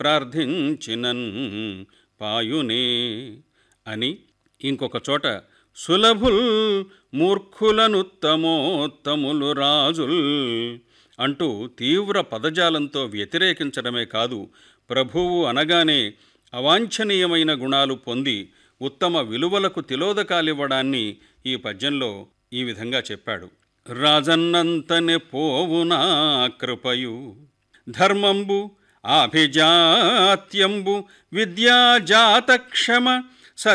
ప్రార్థించినన్ పాయునే అని. ఇంకొక చోట సులభుల్ మూర్ఖులనుత్తమోత్తములు రాజుల్ అంటూ తీవ్ర పదజాలంతో వ్యతిరేకించడమే కాదు, ప్రభువు అనగానే అవాంఛనీయమైన గుణాలు పొంది ఉత్తమ విలువలకు తిలోదకాలివ్వడాన్ని ఈ పద్యంలో ఈ విధంగా చెప్పాడు. రాజన్నంతనే పోవునా కృపయు ధర్మంబు ఆభిజాత్యంబు విద్యాజాతక్షమ